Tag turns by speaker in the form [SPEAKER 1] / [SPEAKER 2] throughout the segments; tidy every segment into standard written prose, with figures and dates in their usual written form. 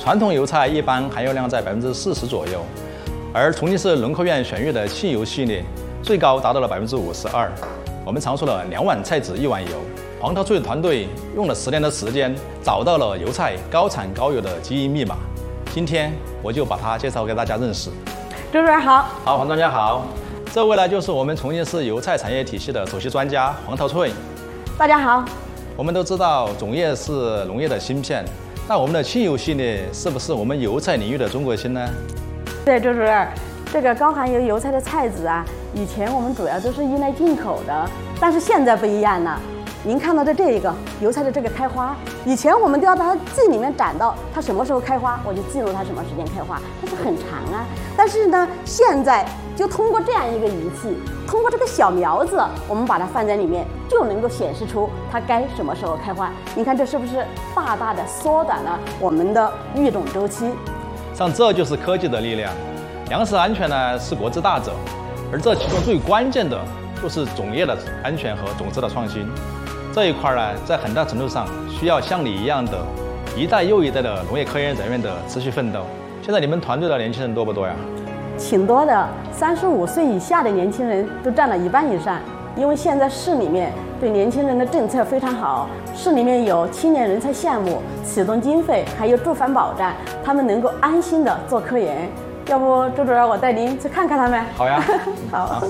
[SPEAKER 1] 传统油菜一般含油量在40%左右，而重庆市农科院选育的汽油系列最高达到了52%。我们常说的2碗菜籽1碗油，黄桃脆的团队用了10年的时间，找到了油菜高产高油的基因密码。今天我就把它介绍给大家认识。
[SPEAKER 2] 周主任好。
[SPEAKER 1] 好，黄专家好。这位呢就是我们重庆市油菜产业体系的首席专家黄桃脆。
[SPEAKER 2] 大家好。
[SPEAKER 1] 我们都知道种业是农业的芯片，那我们的汽油系列是不是我们油菜领域的中国芯呢？
[SPEAKER 2] 对，周主任，这个高含油油菜的菜籽啊，以前我们主要都是依赖进口的，但是现在不一样了。您看到的这一个油菜的这个开花，以前我们都要把它记里面展到它什么时候开花，我就记录它什么时间开花，它是很长啊。但是呢，现在就通过这样一个仪器，通过这个小苗子，我们把它放在里面，就能够显示出它该什么时候开花。你看这是不是大大的缩短了我们的育种周期？
[SPEAKER 1] 像这就是科技的力量。粮食安全呢是国之大责，而这其中最关键的就是种业的安全和种子的创新。这一块呢，在很大程度上需要像你一样的一代又一代的农业科研人员的持续奋斗。现在你们团队的年轻人多不多呀？
[SPEAKER 2] 挺多的，35岁以下的年轻人都占了1半以上。因为现在市里面对年轻人的政策非常好，市里面有青年人才项目、启动经费，还有住房保障，他们能够安心的做科研。要不周主任，我带您去看看他们？
[SPEAKER 1] 好呀。
[SPEAKER 2] 好。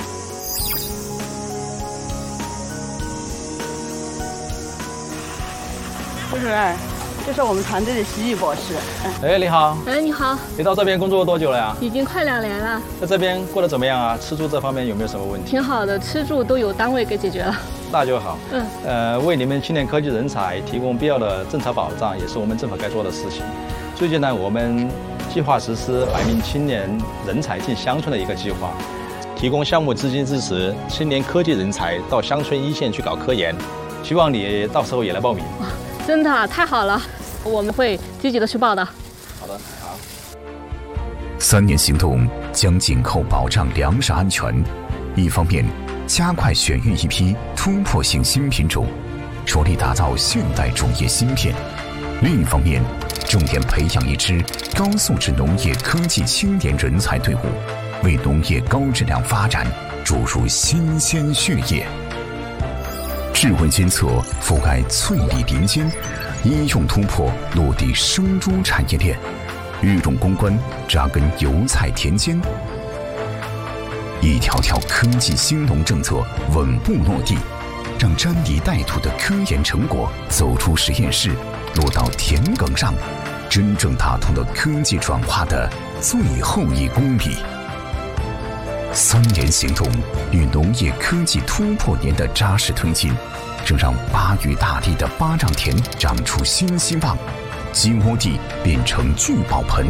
[SPEAKER 2] 周主任，这是我们团队的徐毅博士。
[SPEAKER 1] 哎，你好。
[SPEAKER 3] 哎，你好。
[SPEAKER 1] 你到这边工作多久了呀？
[SPEAKER 3] 已经快2年了。
[SPEAKER 1] 在这边过得怎么样啊？吃住这方面有没有什么问题？
[SPEAKER 3] 挺好的，吃住都有单位给解决了。
[SPEAKER 1] 那就好。为你们青年科技人才提供必要的政策保障，也是我们政府该做的事情。最近呢，我们计划实施100名青年人才进乡村的一个计划，提供项目资金支持青年科技人才到乡村一线去搞科研，希望你到时候也来报名。
[SPEAKER 3] 真的太好了，我们会积极的去报的。
[SPEAKER 1] 好的，好。
[SPEAKER 4] 3年行动将紧扣保障粮食安全，一方面加快选育一批突破性新品种，着力打造现代种业芯片；另一方面，重点培养一支高素质农业科技青年人才队伍，为农业高质量发展注入新鲜血液。智慧监测覆盖脆粒林间，医用突破落地生猪产业链，育种攻关扎根油菜田间。一条条科技兴农政策稳步落地，让沾泥带土的科研成果走出实验室，落到田埂上，真正打通了科技转化的最后1公里。3年行动与农业科技突破年的扎实推进，正让巴渝大地的巴掌田长出新希望，鸡窝地变成聚宝盆。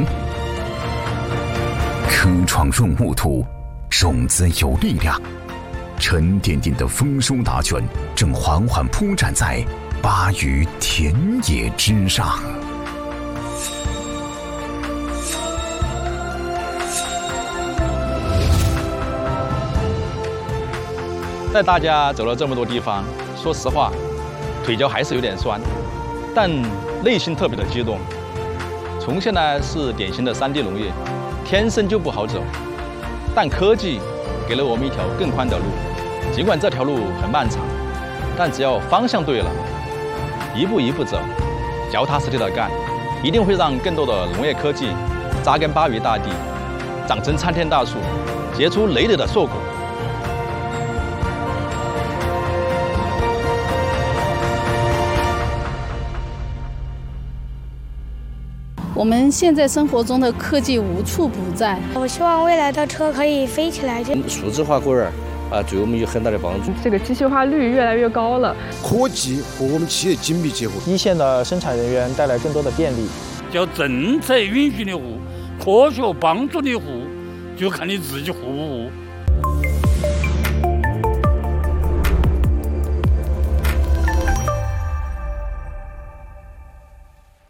[SPEAKER 4] 科创润物土，种子有力量，沉甸甸的丰收答卷正缓缓铺展在巴渝田野之上。
[SPEAKER 1] 带大家走了这么多地方，说实话，腿脚还是有点酸，但内心特别的激动。重庆呢是典型的3D 农业，天生就不好走，但科技给了我们一条更宽的路。尽管这条路很漫长，但只要方向对了，一步一步走，脚踏实地的干，一定会让更多的农业科技扎根巴渝大地，长成参天大树，结出累累的硕果。
[SPEAKER 3] 我们现在生活中的科技无处不在。
[SPEAKER 5] 我希望未来的车可以飞起来。
[SPEAKER 6] 数字化工人对我们有很大的帮助。
[SPEAKER 7] 这个机械化率越来越高了，
[SPEAKER 8] 科技和我们企业紧密结合，
[SPEAKER 9] 一线的生产人员带来更多的便利。
[SPEAKER 10] 叫政策允许你糊，科学帮助你糊，就看你自己糊不糊。
[SPEAKER 2] 第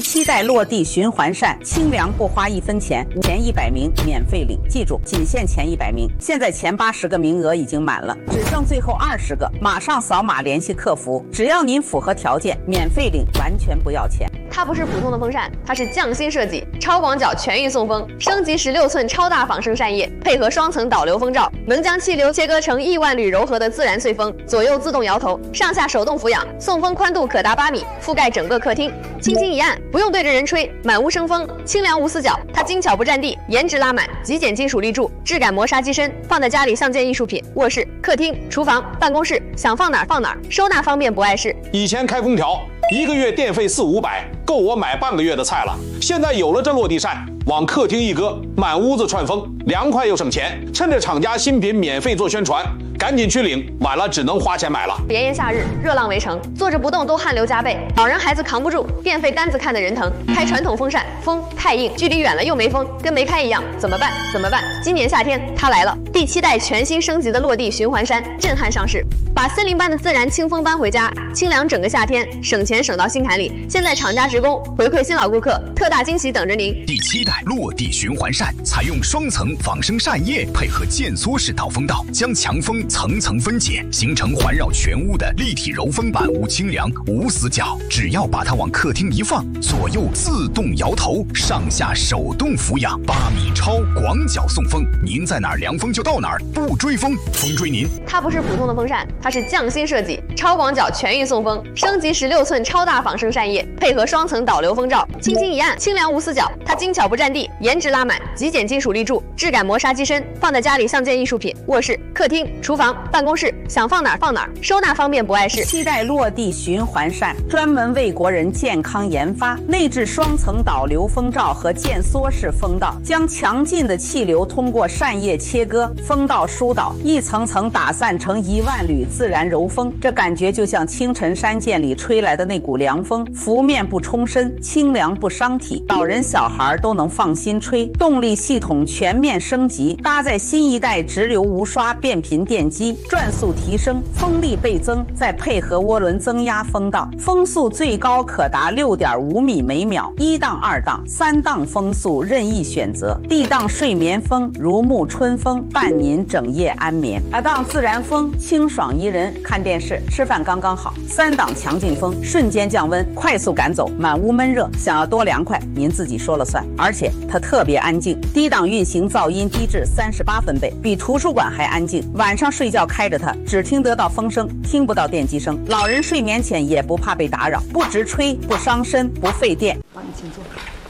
[SPEAKER 11] 7代落地循环扇，清凉不花1分钱，前100名免费领。记住，仅限前100名，现在前80个名额已经满了，只剩最后20个，马上扫码联系客服，只要您符合条件，免费领，完全不要钱。
[SPEAKER 12] 它不是普通的风扇，它是匠心设计，超广角全域送风，升级16寸超大仿生扇叶，配合双层导流风罩，能将气流切割成亿万缕柔和的自然碎风，左右自动摇头，上下手动俯仰，送风宽度可达8米，覆盖整个客厅。轻轻一按，不用对着人吹，满屋生风，清凉无死角。它精巧不占地，颜值拉满，极简金属立柱，质感磨砂机身，放在家里像件艺术品。卧室、客厅、厨房、办公室，想放哪儿放哪儿，收纳方便不碍事。
[SPEAKER 13] 以前开空调1个月电费400-500，够我买半个月的菜了。现在有了这落地扇，往客厅一搁，满屋子串风，凉快又省钱。趁着厂家新品免费做宣传，赶紧去领，晚了只能花钱买了。
[SPEAKER 12] 炎炎夏日，热浪围城，坐着不动都汗流浃背，老人孩子扛不住，电费单子看得人疼。开传统风扇，风太硬，距离远了又没风，跟没开一样，怎么办？怎么办？今年夏天它来了，第7代全新升级的落地循环扇，震撼上市，把森林般的自然清风搬回家，清凉整个夏天，省钱省到心坎里。现在厂家职工回馈新老顾客，特大惊喜等着您。
[SPEAKER 4] 第7代落地循环扇采用双层仿生扇叶，配合渐缩式导风道，将强风层层分解，形成环绕全屋的立体柔风，满屋清凉无死角。只要把它往客厅一放，左右自动摇头，上下手动俯仰，8米超广角送风，您在哪儿凉风就到哪儿，不追风，风追您。
[SPEAKER 12] 它不是普通的风扇，它是匠心设计，超广角全域送风，升级16寸超大仿生扇叶，配合双层导流风罩，轻轻一按，清凉无死角。它精巧不占地，颜值拉满，极简金属立柱，质感磨砂机身，放在家里像件艺术品。卧室、客厅、厨房、办公室，想放哪儿放哪儿，收纳方便不碍事。
[SPEAKER 11] 7代落地循环扇专门为国人健康研发，内置双层导流风罩和渐缩式风道，将强劲的气流通过扇叶切割，风道疏导，一层层打散成1万缕自然柔风。这感觉就像清晨山涧里吹来的那股凉风，拂面不冲身，清凉不伤体，老人小孩都能放心吹。动力系统全面升级，搭载新一代直流无刷变频电机，转速提升，风力倍增，再配合涡轮增压风道，风速最高可达6.5米每秒，1档、2档、3档风速任意选择。D 档睡眠风如沐春风，伴您整夜安眠。2档自然风清爽宜人，看电视吃饭刚刚好。3档强劲风瞬间降温，快速赶走满屋闷热，想要多凉快您自己说了算。而且它特别安静，低档运行噪音低至38分贝，比图书馆还安静。晚上睡觉开着它，只听得到风声，听不到电机声。老人睡眠前也不怕被打扰，不直吹，不伤身，不费电。
[SPEAKER 2] 帮你请坐。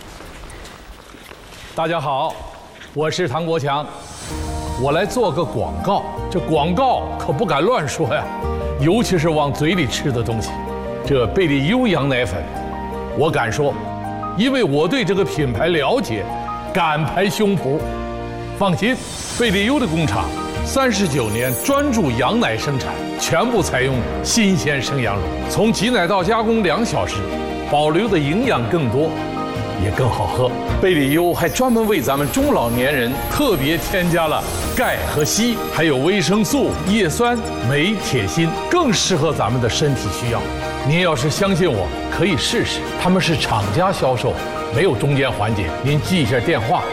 [SPEAKER 14] 大家好，我是唐国强，我来做个广告。这广告可不敢乱说呀，尤其是往嘴里吃的东西。这贝利优羊奶粉，我敢说，因为我对这个品牌了解，敢拍胸脯。放心，贝利优的工厂39年专注羊奶生产，全部采用新鲜生羊乳，从挤奶到加工2小时，保留的营养更多，也更好喝。贝利优还专门为咱们中老年人特别添加了钙和硒，还有维生素、叶酸、镁、铁、锌，更适合咱们的身体需要。您要是相信我，可以试试。他们是厂家销售，没有中间环节。您记一下电话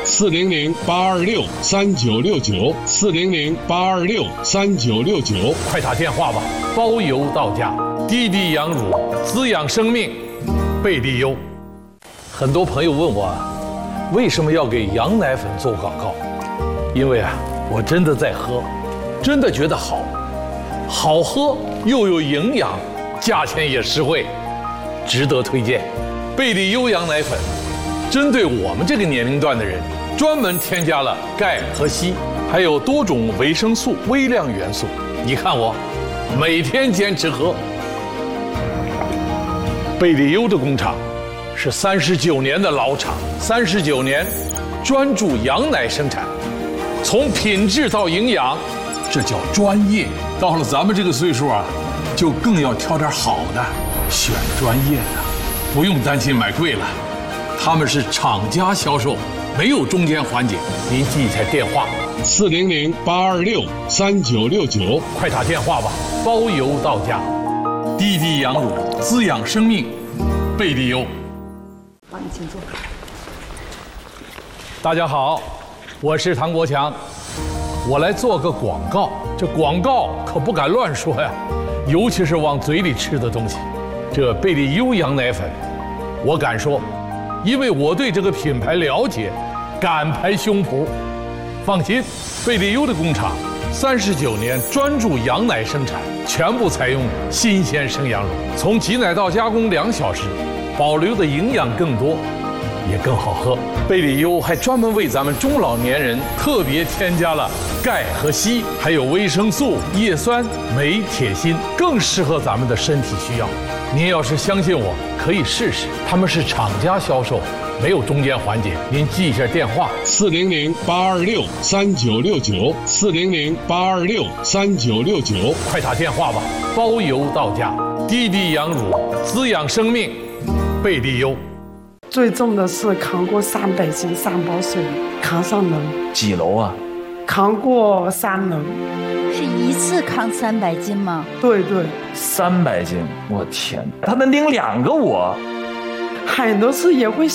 [SPEAKER 14] ：400-826-3969，400-826-3969，快打电话吧，包邮到家。滴滴羊乳，滋养生命，贝利优。很多朋友问我，为什么要给羊奶粉做广告？因为我真的在喝，真的觉得好，好喝又有营养，价钱也实惠，值得推荐。贝利优羊奶粉针对我们这个年龄段的人，专门添加了钙和硒，还有多种维生素、微量元素。你看我每天坚持喝。贝利优的工厂是39年的老厂，39年专注羊奶生产，从品质到营养，这叫专业。到了咱们这个岁数就更要挑点好的，选专业的，不用担心买贵了。他们是厂家销售，没有中间环节。您记一下电话：400-826-3969，快打电话吧，包邮到家。滴滴羊乳，滋养生命，贝利优。
[SPEAKER 2] 好，你请坐。
[SPEAKER 14] 大家好，我是唐国强，我来做个广告。这广告可不敢乱说呀，尤其是往嘴里吃的东西。这贝利优羊奶粉，我敢说，因为我对这个品牌了解，敢拍胸脯。放心，贝利优的工厂39年专注羊奶生产，全部采用新鲜生羊乳，从挤奶到加工2小时，保留的营养更多，也更好喝。贝利优还专门为咱们中老年人特别添加了钙和硒，还有维生素、叶酸、镁、铁、锌，更适合咱们的身体需要。您要是相信我，可以试试。他们是厂家销售，没有中间环节。您记一下电话：400-826-3969，400-826-3969，快打电话吧，包邮到家。滴滴羊乳，滋养生命，贝利优。
[SPEAKER 15] 最重的是扛过300斤3包水，扛上楼。
[SPEAKER 16] 几楼啊？
[SPEAKER 15] 扛过3楼。
[SPEAKER 17] 是一次扛300斤吗？
[SPEAKER 15] 对对
[SPEAKER 16] ，300斤，我天，他能拎2个我。
[SPEAKER 15] 很多次也会